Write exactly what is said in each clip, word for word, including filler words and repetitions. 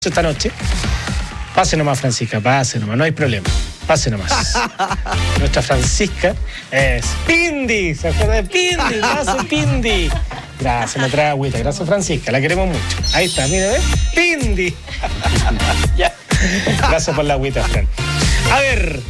esta noche. Pase nomás, Francisca, pase nomás, no hay problema. Pase nomás. Nuestra Francisca es Pindi, ¿se acuerda de Pindi? Gracias, Pindi. Gracias, me trae agüita. Gracias, Francisca, la queremos mucho. Ahí está, mire, ¿ves? Pindi. Ya. Gracias por la agüita, Fran. A ver,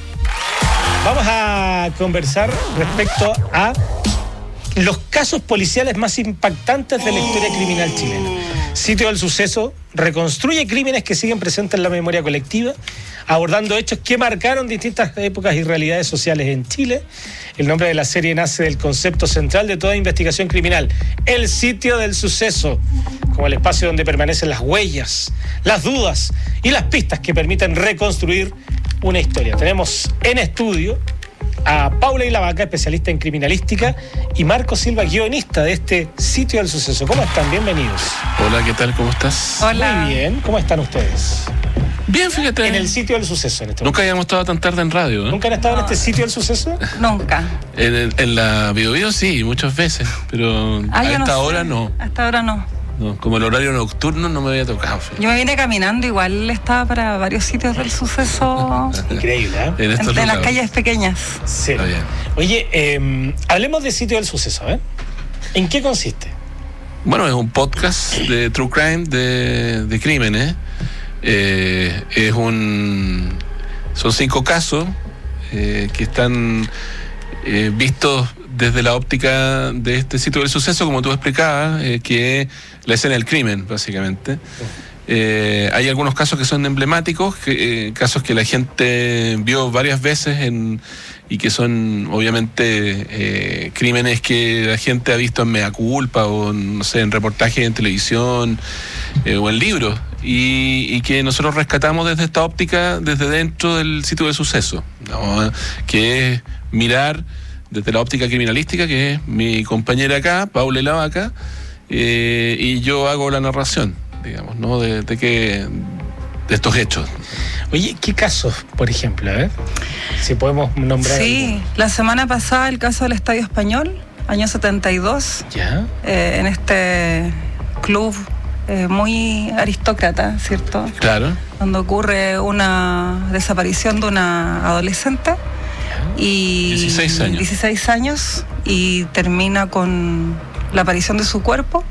vamos a conversar respecto a los casos policiales más impactantes de la historia criminal chilena. Sitio del Suceso reconstruye crímenes que siguen presentes en la memoria colectiva, abordando hechos que marcaron distintas épocas y realidades sociales en Chile. El nombre de la serie nace del concepto central de toda investigación criminal, el Sitio del Suceso, como el espacio donde permanecen las huellas, las dudas y las pistas que permiten reconstruir una historia. Tenemos en estudio a Paula Ilavaca, especialista en criminalística, y Marco Silva, guionista de este Sitio del Suceso. ¿Cómo están? Bienvenidos. Hola, ¿qué tal? ¿Cómo estás? Hola. Muy bien. ¿Cómo están ustedes? Bien, fíjate. En el Sitio del Suceso. En este Nunca habíamos estado tan tarde en radio, ¿eh? ¿Nunca han estado no. en este Sitio del Suceso? Nunca. En, en, en la Bio Bio sí, muchas veces, pero ah, a esta no hora no. Hasta ahora no. No, como el horario nocturno no me había tocado. Yo me vine caminando, igual estaba para varios sitios del Suceso. Increíble, ¿eh? En, en, en las calles pequeñas. Sí. Oye, eh, hablemos de Sitio del Suceso, ¿eh? ¿En qué consiste? Bueno, es un podcast de true crime, de, de crímenes. Eh, es un... Son cinco casos eh, que están eh, vistos desde la óptica de este Sitio del Suceso, como tú explicabas, eh, que es la escena del crimen, básicamente. Eh, hay algunos casos que son emblemáticos, que, eh, casos que la gente vio varias veces en, y que son obviamente eh, crímenes que la gente ha visto en mea culpa o no sé, en reportajes en televisión eh, o en libros, y, y que nosotros rescatamos desde esta óptica, desde dentro del Sitio del Suceso, ¿no? Que es mirar desde la óptica criminalística, que es mi compañera acá, Paula Ilavaca, eh, y yo hago la narración, digamos, ¿no? De, de que de estos hechos. Oye, ¿qué casos, por ejemplo? Eh? Si podemos nombrar. Sí, algo. La semana pasada el caso del Estadio Español, año setenta y dos. Ya. Eh, en este club eh, muy aristócrata, ¿cierto? Claro. Donde ocurre una desaparición de una adolescente. Y dieciséis años. dieciséis años y termina con la aparición de su cuerpo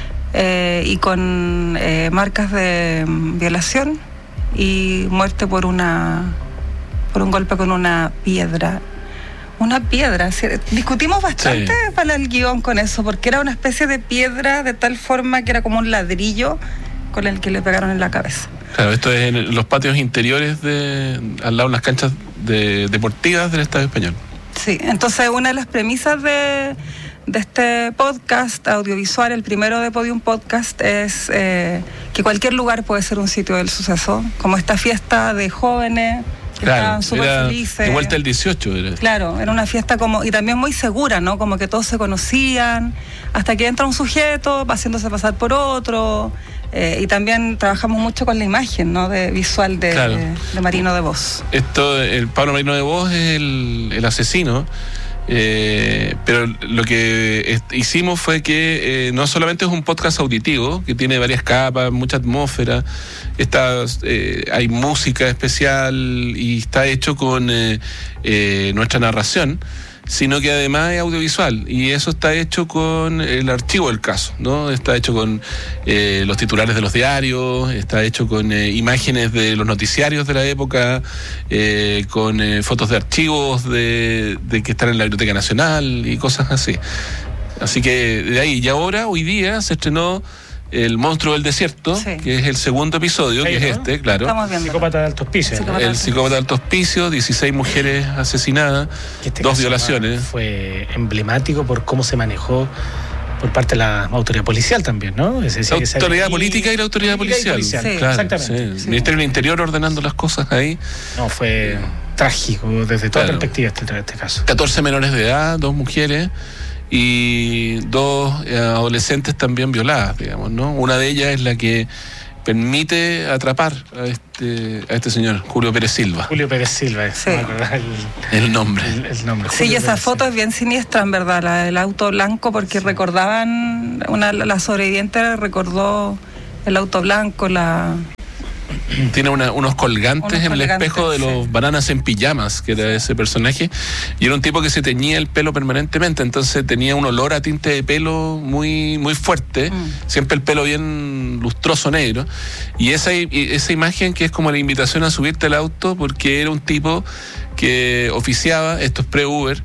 eh, y con eh, marcas de violación y muerte por una por un golpe con una piedra. Una piedra. ¿Sí? Discutimos bastante sí. para el guión con eso, porque era una especie de piedra de tal forma que era como un ladrillo con el que le pegaron en la cabeza. Claro, esto es en los patios interiores de al lado de las canchas de, deportivas del Estadio Español. Sí, entonces una de las premisas de, de este podcast audiovisual, el primero de Podium Podcast, es eh, que cualquier lugar puede ser un sitio del suceso, como esta fiesta de jóvenes que claro, estaban súper felices. De vuelta el dieciocho era. Claro, era una fiesta como, y también muy segura, ¿no? Como que todos se conocían, hasta que entra un sujeto haciéndose pasar por otro. Eh, y también trabajamos mucho con la imagen, ¿no? De visual de, claro. de, de Marino de Vos. Esto, el Pablo Marino de Vos es el, el asesino, eh, pero lo que est- hicimos fue que eh, no solamente es un podcast auditivo, que tiene varias capas, mucha atmósfera, está, eh, hay música especial y está hecho con eh, eh, nuestra narración, sino que además es audiovisual, y eso está hecho con el archivo del caso, ¿no? Está hecho con eh, los titulares de los diarios, está hecho con eh, imágenes de los noticiarios de la época, eh, con eh, fotos de archivos de, de que están en la Biblioteca Nacional y cosas así. Así que de ahí, y ahora, hoy día, se estrenó El Monstruo del Desierto, sí. que es el segundo episodio, sí, que ¿no? es este, claro. Estamos viendo. Psicópata de alto hospicio. Psicópata el psicópata de alto hospicio, dieciséis mujeres asesinadas, este dos violaciones. Fue emblemático por cómo se manejó por parte de la autoridad policial también, ¿no? Es decir, la autoridad que política y la autoridad policial. policial. Sí. Claro, exactamente. Sí. Sí. Ministerio del Interior ordenando las cosas ahí. No, fue eh, trágico desde toda claro. perspectiva este, este caso. catorce menores de edad, dos mujeres y dos eh, adolescentes también violadas, digamos, ¿no? Una de ellas es la que permite atrapar a este a este señor, Julio Pérez Silva. Julio Pérez Silva, sí. el, el nombre. El, el nombre. Sí, y esa Pérez foto Silva. Es bien siniestra, en verdad, la del auto blanco, porque sí. recordaban, una la sobreviviente recordó el auto blanco, la... Tiene una, unos colgantes Unos en el colgantes, espejo de los sí. Bananas en Pijamas, que era ese personaje, y era un tipo que se teñía el pelo permanentemente, entonces tenía un olor a tinte de pelo muy, muy fuerte, mm. siempre el pelo bien lustroso negro, y esa, esa imagen que es como la invitación a subirte al auto, porque era un tipo que oficiaba, esto es pre-Uber,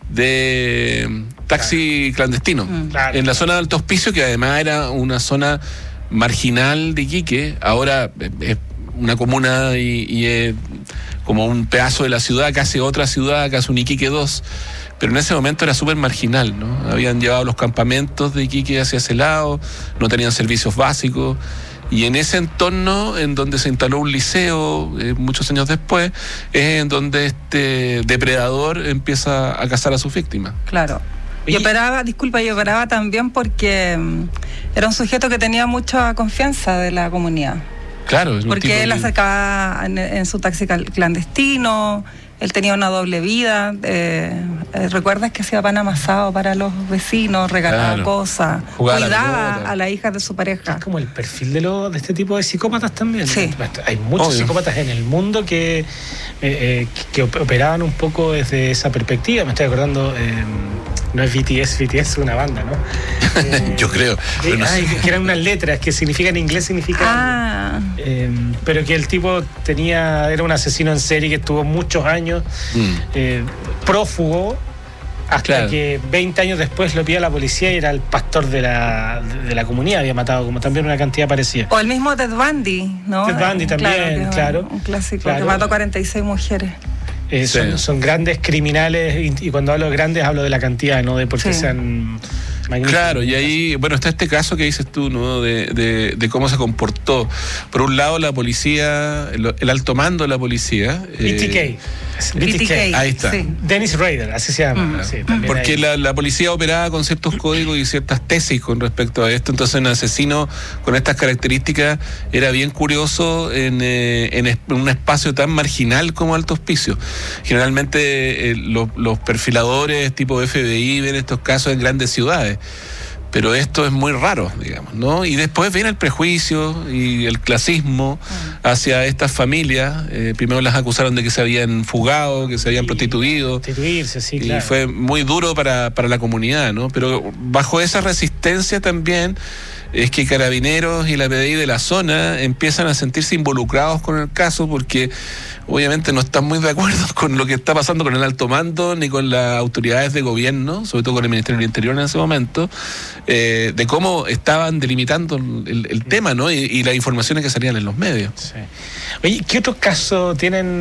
de taxi claro. clandestino, mm. claro. en la zona de Alto Hospicio, que además era una zona marginal de Iquique, ahora es una comuna y, y es como un pedazo de la ciudad, casi otra ciudad, casi un Iquique dos, pero en ese momento era súper marginal, ¿no? Habían llevado los campamentos de Iquique hacia ese lado, no tenían servicios básicos, y en ese entorno, en donde se instaló un liceo, eh, muchos años después, es en donde este depredador empieza a cazar a sus víctimas. Claro. Y operaba, disculpa, y operaba también porque um, era un sujeto que tenía mucha confianza de la comunidad. Claro, es un porque tipo él que... acercaba en, en su taxi clandestino, él tenía una doble vida. Eh, eh, ¿Recuerdas que hacía pan amasado para los vecinos, regalaba claro. cosas, Jugaba cuidaba la a la hija de su pareja? Es como el perfil de, lo, de este tipo de psicópatas también. Sí. Hay muchos Obvio. psicópatas en el mundo que, eh, eh, que operaban un poco desde esa perspectiva. Me estoy acordando... Eh, no es B T S, B T S es una banda, ¿no? Eh, Yo creo. Eh, no ay, que eran unas letras que significan en inglés, significan... Ah. Eh, pero que el tipo tenía, era un asesino en serie que estuvo muchos años mm. eh, prófugo, hasta claro. que veinte años después lo pilla la policía y era el pastor de la, de la comunidad, había matado como también una cantidad parecida. O el mismo Ted Bundy, ¿no? Ted Bundy también, claro. claro. Un clásico, claro. que mató cuarenta y seis mujeres. Eh, son, sí. son grandes criminales, y, y cuando hablo de grandes hablo de la cantidad, no de porque sí. sean magníficos. Claro, y ahí, bueno, está este caso que dices tú, ¿no? De, de, de cómo se comportó. Por un lado, la policía, el, el alto mando de la policía. B T K. Eh, B T K. Ahí está. Sí. Dennis Rader, así se llama. Mm. Sí, porque la, la policía operaba con ciertos códigos y ciertas tesis con respecto a esto. Entonces, un asesino con estas características era bien curioso en, eh, en, en un espacio tan marginal como Alto Hospicio. Generalmente, eh, los, los perfiladores tipo F B I ven estos casos en grandes ciudades. Pero esto es muy raro, digamos, ¿no? Y después viene el prejuicio y el clasismo uh-huh. hacia estas familias. Eh, primero las acusaron de que se habían fugado, que se habían sí, prostituido. Prostituirse, sí, y claro. fue muy duro para, para la comunidad, ¿no? Pero bajo esa resistencia también es que Carabineros y la P D I de la zona empiezan a sentirse involucrados con el caso, porque obviamente no están muy de acuerdo con lo que está pasando con el alto mando ni con las autoridades de gobierno, sobre todo con el Ministerio del Interior en ese momento, eh, de cómo estaban delimitando el, el tema, ¿no? Y, y las informaciones que salían en los medios. Sí. Oye, ¿qué otros casos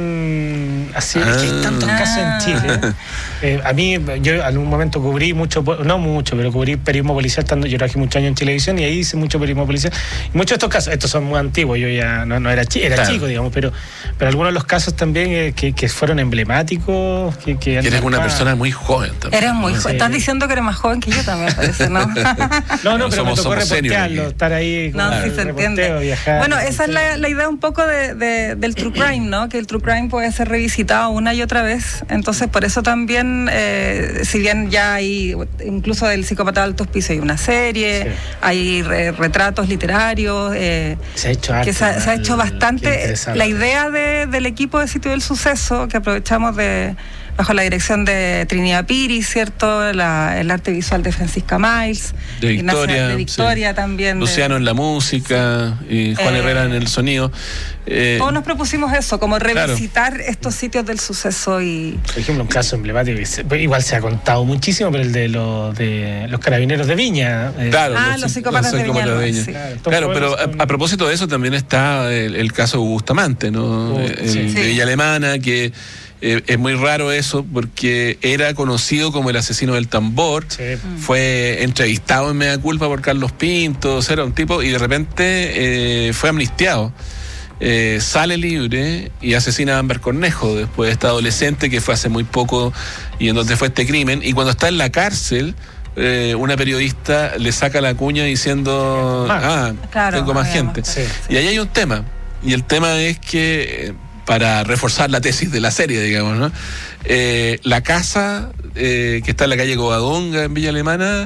tienen así? Ah. Es que hay tantos casos en Chile. Eh, a mí, yo en un momento cubrí mucho, no mucho, pero cubrí periodismo policial, estando, yo trabajé muchos años en Chilevisión y ahí hice mucho periodismo policial. Y muchos de estos casos, estos son muy antiguos, yo ya no, no era, chi, era claro. chico, digamos, pero, pero algunos de los casos también eh, que, que fueron emblemáticos. Que, que eres una persona muy joven también. Eres muy joven. Sí. Estás diciendo que eres más joven que yo también, parece, ¿no? no, no, no, pero somos, me tocó reportearlo, estar ahí. No, sí se entiende. Viajar, bueno, esa es la, la idea un poco de, de, del true crime, ¿no? Que el true crime puede ser revisitado una y otra vez. Entonces, por eso también, eh, si bien ya hay, incluso del psicópata de Alto Hospicio, hay una serie, sí. hay re, retratos literarios. Eh, se ha hecho, arte, que se, se ha hecho bastante. La idea de, del equipo de Sitio del Suceso, que aprovechamos de bajo la dirección de Trinidad Piri, ¿cierto? La, el arte visual de Francisca Miles, de Victoria, de Victoria sí. también. Luciano de, en la música y Juan eh, Herrera en el sonido. Eh, todos nos propusimos eso, como revisitar claro. estos sitios del suceso. Y por ejemplo, un caso emblemático, igual se ha contado muchísimo, pero el de los de los Carabineros de Viña. Eh. Claro, ah, los, los psicópatas de Viña. De Viña. Sí. Claro, claro pero a, a propósito de eso también está el, el caso de Bustamante, ¿no? Uh, el, sí. De Villa Alemana, que Eh, es muy raro eso porque era conocido como el asesino del tambor, sí. fue entrevistado en Mea Culpa por Carlos Pinto, era un tipo y de repente eh, fue amnistiado. Eh, sale libre y asesina a Amber Cornejo después de esta adolescente que fue hace muy poco y en donde fue este crimen, y cuando está en la cárcel eh, una periodista le saca la cuña diciendo ah, claro, tengo más gente sí, sí. Y ahí hay un tema, y el tema es que para reforzar la tesis de la serie, digamos, ¿no? Eh, la casa eh, que está en la calle Covadonga, en Villa Alemana,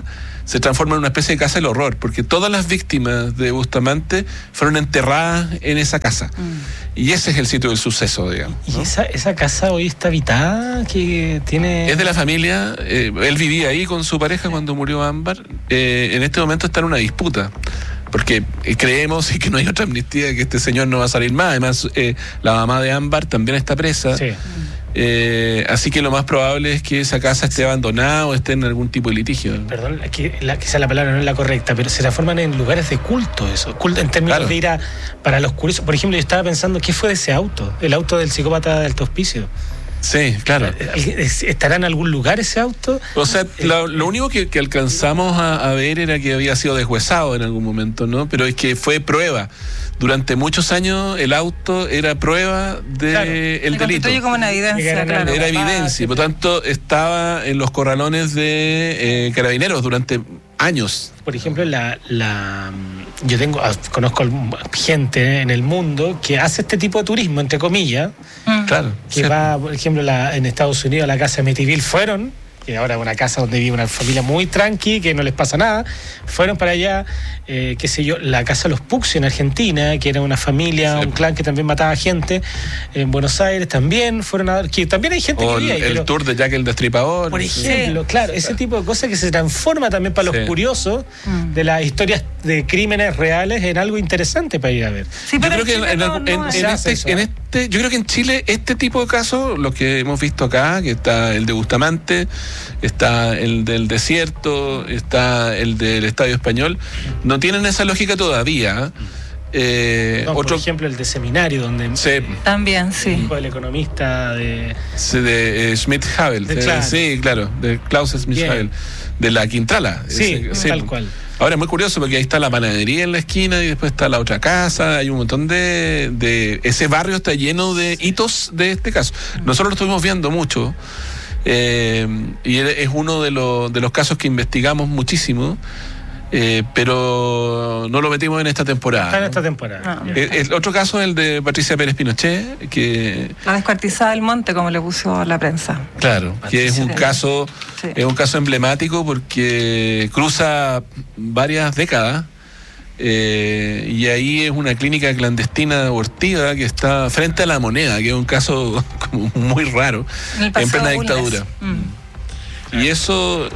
se transforma en una especie de casa del horror, porque todas las víctimas de Bustamante fueron enterradas en esa casa. Mm. Y ese es el sitio del suceso, digamos, ¿no? ¿Y esa, esa casa hoy está habitada? Que tiene... Es de la familia, eh, él vivía ahí con su pareja cuando murió Ámbar. Eh, en este momento está en una disputa, porque eh, creemos y que no hay otra amnistía, que este señor no va a salir más. Además, eh, la mamá de Ámbar también está presa. Sí. Eh, así que lo más probable es que esa casa esté abandonada o esté en algún tipo de litigio. Perdón, que la, quizá la palabra no es la correcta, pero se transforman en lugares de culto eso, culto en términos claro. de ir a, para los curiosos. Por ejemplo, yo estaba pensando, ¿qué fue de ese auto? El auto del psicópata de Alto Hospicio. Sí, claro. ¿Estará en algún lugar ese auto? O sea, lo, lo único que, que alcanzamos a, a ver era que había sido deshuesado en algún momento, ¿no? Pero es que fue prueba. Durante muchos años el auto era prueba del claro, el delito. Como una evidencia, claro. Era evidencia, por lo tanto estaba en los corralones de eh, carabineros durante años. Por ejemplo, la, la yo tengo conozco gente en el mundo que hace este tipo de turismo, entre comillas, mm. claro, que sí. va, por ejemplo, la, en Estados Unidos a la casa de Amityville fueron, que ahora es una casa donde vive una familia muy tranqui, que no les pasa nada, fueron para allá, eh, qué sé yo, la casa de los Pucci en Argentina, que era una familia, sí. un clan que también mataba gente, en Buenos Aires también fueron a ver, que también hay gente o que vive ahí. El pero, tour de Jack el Destripador. Por ejemplo, sí. claro, ese tipo de cosas que se transforma también para los sí. curiosos mm. de las historias de crímenes reales en algo interesante para ir a ver. Sí, pero yo creo que en, no, en, no en, en, este, eso, en este, yo creo que en Chile este tipo de casos, los que hemos visto acá, que está el de Bustamante, está el del desierto, está el del Estadio Español, no tienen esa lógica todavía. Eh, no, otro por ejemplo el de Seminario, donde sí. también sí el hijo del economista de sí, de eh, Schmidt-Havel, de, claro. sí, claro, de Klaus Schmidt-Havel, de la Quintrala. Sí, ese, tal sí. cual. Ahora es muy curioso porque ahí está la panadería en la esquina y después está la otra casa, hay un montón de, de ese barrio está lleno de hitos de este caso. Nosotros lo estuvimos viendo mucho. Eh, y es uno de, lo, de los casos que investigamos muchísimo, eh, pero no lo metimos en esta temporada. Está en esta temporada. No. El, el otro caso es el de Patricia Pérez Pinochet, que la descuartizada del monte, como le puso la prensa. Claro, Patricia que es un caso, sí. es un caso emblemático porque cruza varias décadas. Eh, y ahí es una clínica clandestina abortiva que está frente a La Moneda, que es un caso como muy raro en, en plena dictadura. Mm. Y eso,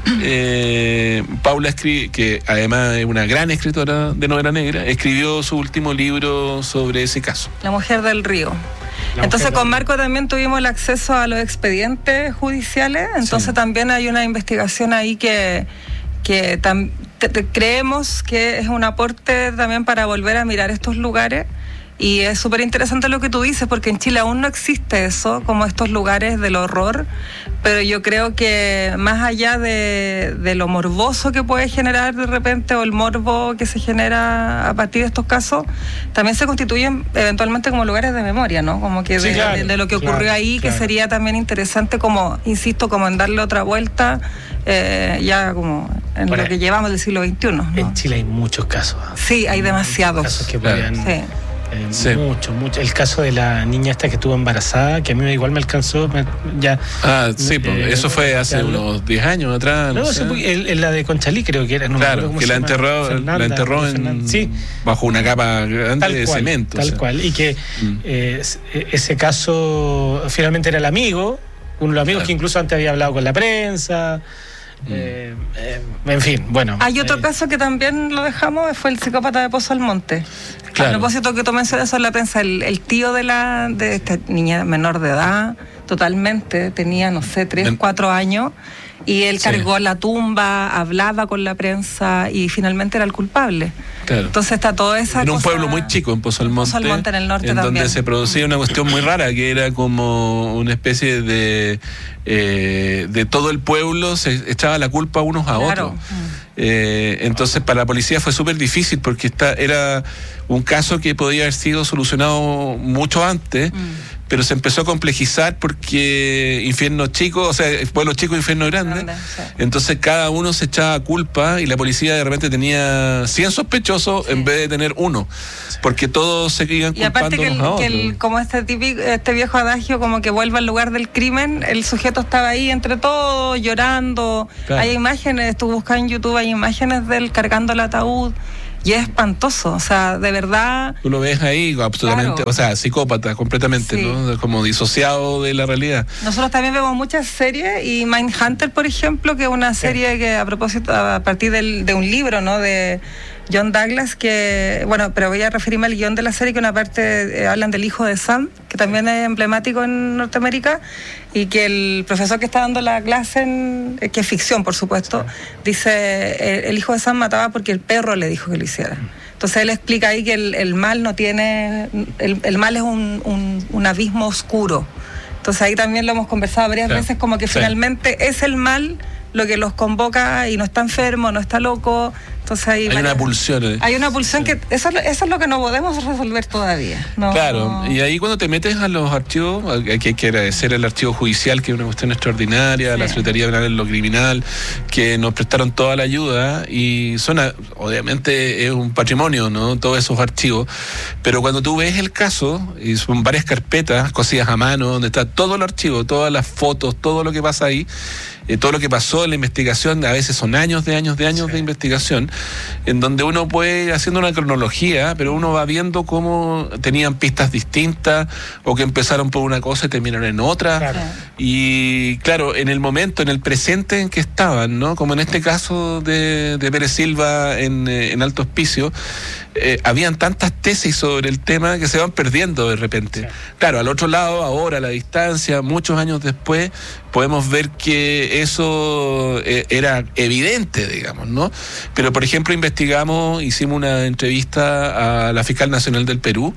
eh, Paula escribe, que además es una gran escritora de novela negra, escribió su último libro sobre ese caso. La mujer del río. La entonces con Marco también tuvimos el acceso a los expedientes judiciales, entonces sí. también hay una investigación ahí que, que también Te, te, creemos que es un aporte también para volver a mirar estos lugares y es súper interesante lo que tú dices porque en Chile aún no existe eso, como estos lugares del horror, pero yo creo que más allá de, de lo morboso que puede generar de repente o el morbo que se genera a partir de estos casos, también se constituyen eventualmente como lugares de memoria, ¿no? Como que de, sí, claro, de, de lo que ocurrió claro, ahí, claro. que sería también interesante como, insisto, como en darle otra vuelta eh, ya como en bueno, lo que llevamos del siglo veintiuno, ¿no? En Chile hay muchos casos. Sí, hay demasiados. Casos que podrían... Sí. Eh, sí. Mucho, mucho. El caso de la niña esta que estuvo embarazada, que a mí igual me alcanzó. Me, ya. Ah, sí, eh, pues, eso fue hace ya, unos diez años atrás. No, no sé. Sí, el, el, la de Conchalí creo que era. No claro, que la enterró, Fernanda, la enterró en, sí. bajo una capa grande tal de cual, cemento. Tal o sea. cual. Y que mm. eh, ese caso finalmente era el amigo, uno de los amigos claro. que incluso antes había hablado con la prensa. Eh, eh, en fin, bueno. Hay otro eh, caso que también lo dejamos, fue el psicópata de Pozo Almonte. Claro. A propósito que tú mencionas eso en la prensa, el, el tío de la de esta niña menor de edad, totalmente, tenía, no sé, tres, cuatro años, y él cargó sí. la tumba, hablaba con la prensa y finalmente era el culpable. Claro. Entonces está toda esa En cosa... un pueblo muy chico, en Pozo Almonte, Pozo Almonte en el norte en también. donde se producía una cuestión muy rara, que era como una especie de... Eh, de todo el pueblo se echaba la culpa unos a claro. otros. Eh, entonces para la policía fue súper difícil porque esta, era un caso que podía haber sido solucionado mucho antes, mm. pero se empezó a complejizar porque infierno chico, o sea, pueblo chico, infierno grande, grande sí. Entonces cada uno se echaba culpa y la policía de repente tenía cien sospechosos sí. en vez de tener uno, porque todos se iban culpando. Y aparte que, el, que el, como este típico, este viejo adagio, como que vuelve al lugar del crimen, el sujeto estaba ahí entre todos, llorando, claro. Hay imágenes, tú buscas en YouTube, hay imágenes de él cargando el ataúd. Y es espantoso, o sea, de verdad... Tú lo ves ahí absolutamente, claro. O sea, psicópata completamente, sí. ¿no? Como disociado de la realidad. Nosotros también vemos muchas series, y Mindhunter, por ejemplo, que es una serie sí. que a propósito, a partir del, de un libro, ¿no? De John Douglas, que, bueno, pero voy a referirme al guión de la serie, que una parte eh, hablan del hijo de Sam, que también es emblemático en Norteamérica, y que el profesor que está dando la clase, en, eh, que es ficción, por supuesto, sí. dice, eh, el hijo de Sam mataba porque el perro le dijo que lo hiciera. Entonces él explica ahí que el, el mal no tiene, el, el mal es un, un, un abismo oscuro. Entonces ahí también lo hemos conversado varias sí. veces, como que sí. finalmente es el mal lo que los convoca y no está enfermo, no está loco. Entonces hay, hay varias, una pulsión. ¿eh? Hay una pulsión sí. que eso, eso es lo que no podemos resolver todavía. No, claro, no. Y ahí cuando te metes a los archivos, aquí hay que agradecer al archivo judicial, que es una cuestión extraordinaria, sí. la Secretaría Penal en lo Criminal, que nos prestaron toda la ayuda, y son, obviamente es un patrimonio, ¿no? Todos esos archivos, pero cuando tú ves el caso, y son varias carpetas cosidas a mano, donde está todo el archivo, todas las fotos, todo lo que pasa ahí, eh, todo lo que pasó en la investigación, a veces son años de años de años sí. de investigación, en donde uno puede ir haciendo una cronología, pero uno va viendo cómo tenían pistas distintas, o que empezaron por una cosa y terminaron en otra, claro. Y claro, en el momento, en el presente en que estaban, ¿no? Como en este caso de, de Pérez Silva en, en Alto Hospicio, eh, habían tantas tesis sobre el tema que se van perdiendo de repente. Sí. Claro, al otro lado, ahora a la distancia, muchos años después, podemos ver que eso eh, era evidente, digamos, ¿no? Pero, por ejemplo, investigamos, hicimos una entrevista a la Fiscal Nacional del Perú,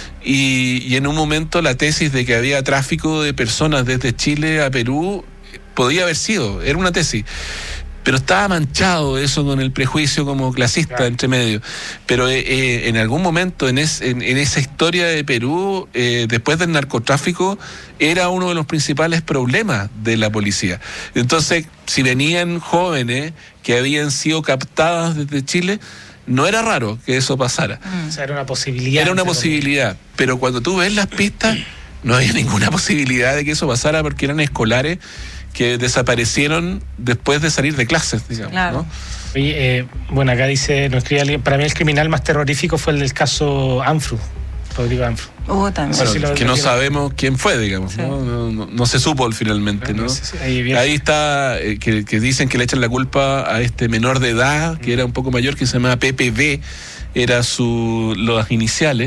y, y en un momento la tesis de que había tráfico de personas desde Chile a Perú podía haber sido, era una tesis, pero estaba manchado eso con el prejuicio como clasista, claro. entre medio. Pero eh, eh, en algún momento en, es, en, en esa historia de Perú, eh, después del narcotráfico, era uno de los principales problemas de la policía. Entonces, si venían jóvenes que habían sido captadas desde Chile, no era raro que eso pasara. Mm. O sea, era una posibilidad. Era una posibilidad, pero cuando tú ves las pistas, no había ninguna posibilidad de que eso pasara, porque eran escolares que desaparecieron después de salir de clases, digamos, claro. ¿no? Oye, eh, bueno, acá dice, nos escribe alguien, para mí el criminal más terrorífico fue el del caso Anfru, Rodrigo Anfru. Oh, también. Bueno, sí, si que no sabemos quién fue, digamos, sí. ¿no? No, no, no se supo finalmente, ¿no? Sí, sí, ahí, ahí está, eh, que, que dicen que le echan la culpa a este menor de edad, que era un poco mayor, que se llamaba P P B, era su, las iniciales,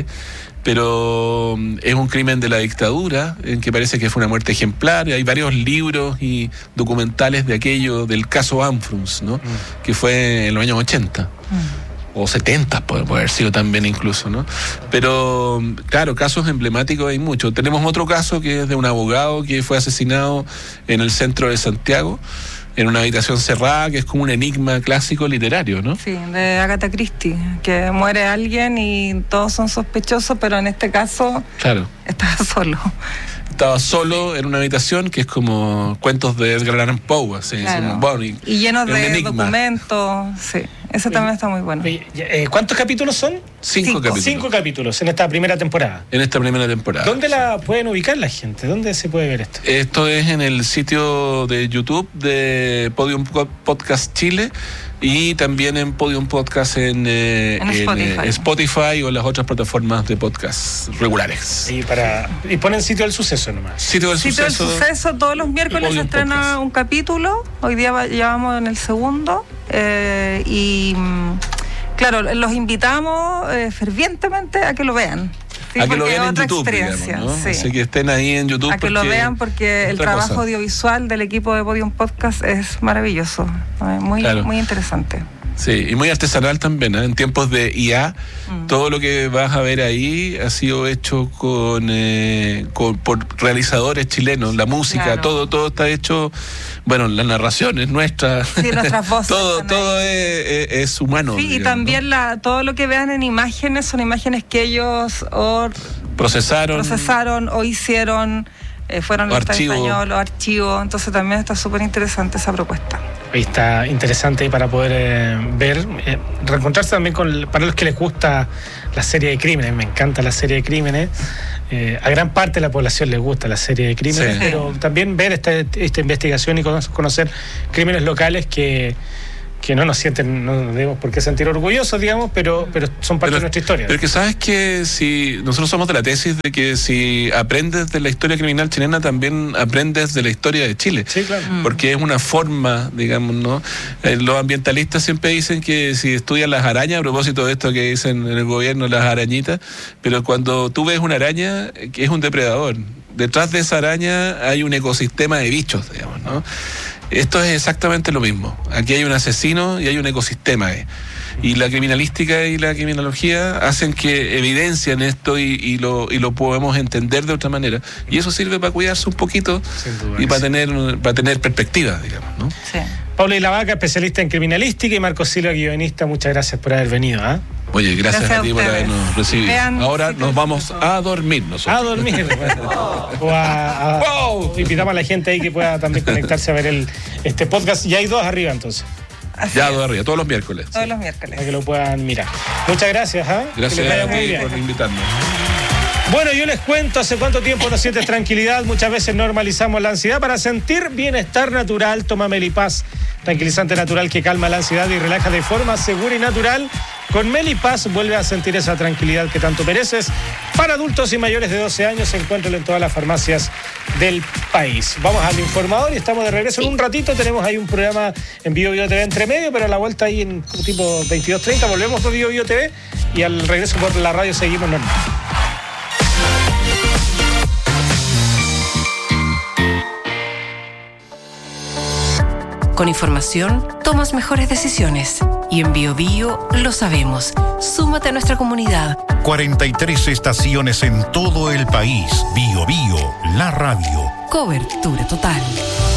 pero es un crimen de la dictadura, en que parece que fue una muerte ejemplar. Hay varios libros y documentales de aquello, del caso Anfrus, ¿no? Mm. Que fue en los años ochenta. Mm. O setenta, puede, puede haber sido también incluso, ¿no? Pero, claro, casos emblemáticos hay muchos. Tenemos otro caso que es de un abogado que fue asesinado en el centro de Santiago, en una habitación cerrada, que es como un enigma clásico literario, ¿no? Sí, de Agatha Christie, que muere alguien y todos son sospechosos, pero en este caso claro. estaba solo. Estaba solo en una habitación, que es como cuentos de Edgar Allan Poe, así, claro. así, bueno, y, y llenos de documentos, sí. Ese también está muy bueno. Oye, eh, ¿cuántos capítulos son? Cinco, Cinco capítulos. Cinco capítulos en esta primera temporada. En esta primera temporada. ¿Dónde sí. la pueden ubicar la gente? ¿Dónde se puede ver esto? Esto es en el sitio de YouTube de Podium Podcast Chile, y también en Podium Podcast en, eh, en, Spotify. en eh, Spotify o las otras plataformas de podcast regulares. Y para y ponen Sitio del Suceso nomás. Sitio del Sitio Suceso. del Suceso, todos los miércoles se estrena podcast. Un capítulo. Hoy día va, ya vamos en el segundo. Eh, y claro, los invitamos eh, fervientemente a que lo vean. Sí, a que lo vean en otra YouTube, experiencia, digamos, ¿no? sí. Así que estén ahí en YouTube. A que lo vean, porque el trabajo cosa. audiovisual del equipo de Podium Podcast es maravilloso, muy, claro. muy interesante. Sí, y muy artesanal también, ¿eh? En tiempos de I A, mm. todo lo que vas a ver ahí ha sido hecho con, eh, con por realizadores chilenos, la música, claro. todo todo está hecho, bueno, la narración es nuestra. Sí, nuestras voces. todo todo es, es, es humano. Sí, digamos, y también ¿no? la, todo lo que vean en imágenes son imágenes que ellos o procesaron, procesaron o hicieron, eh, fueron en español o archivos, entonces también está súper interesante esa propuesta. Ahí está interesante y para poder eh, ver, eh, reencontrarse también con, para los que les gusta la serie de crímenes, me encanta la serie de crímenes, eh, a gran parte de la población les gusta la serie de crímenes, sí. pero también ver esta, esta investigación y conocer crímenes locales que que no nos sienten, no nos debemos por qué sentir orgullosos, digamos, pero, pero son parte pero, de nuestra historia. Pero que sabes que si nosotros somos de la tesis de que si aprendes de la historia criminal chilena, también aprendes de la historia de Chile. Sí, claro. Porque es una forma, digamos, ¿no? Eh, los ambientalistas siempre dicen que si estudian las arañas, a propósito de esto que dicen en el gobierno, las arañitas, pero cuando tú ves una araña, que es un depredador, detrás de esa araña hay un ecosistema de bichos, digamos, ¿no? Esto es exactamente lo mismo. Aquí hay un asesino y hay un ecosistema. Eh. Y la criminalística y la criminología hacen que evidencian esto y, y, lo, y lo podemos entender de otra manera. Y eso sirve para cuidarse un poquito y para tener, para tener perspectiva, digamos, ¿no? Sí. Paula Ilavaca, especialista en criminalística, y Marco Silva, guionista, muchas gracias por haber venido. ¿eh? Oye, gracias, gracias a ti por habernos recibido. Vean, ahora sí, nos vamos a dormir nosotros. A dormir. o a, a, wow. Invitamos a la gente ahí que pueda también conectarse a ver el este podcast. Y hay dos arriba entonces. Así ya, dos arriba, todos los miércoles. Todos sí. los miércoles. Para que lo puedan mirar. Muchas gracias. ¿eh? Gracias que les vaya a muy ti bien. por invitarnos. Bueno, yo les cuento hace cuánto tiempo no sientes tranquilidad. Muchas veces normalizamos la ansiedad. Para sentir bienestar natural, toma Melipaz, tranquilizante natural que calma la ansiedad y relaja de forma segura y natural. Con Melipaz vuelve a sentir esa tranquilidad que tanto mereces. Para adultos y mayores de doce años, encuéntralo en todas las farmacias del país. Vamos al informador y estamos de regreso en un ratito. Tenemos ahí un programa en Bio Bio T V entre medio, pero a la vuelta ahí en tipo veintidós treinta volvemos por Bio Bio T V y al regreso por la radio seguimos normal. Con información, tomas mejores decisiones. Y en Bio Bio lo sabemos. Súmate a nuestra comunidad. cuarenta y tres estaciones en todo el país. Bio Bio, la radio. Cobertura total.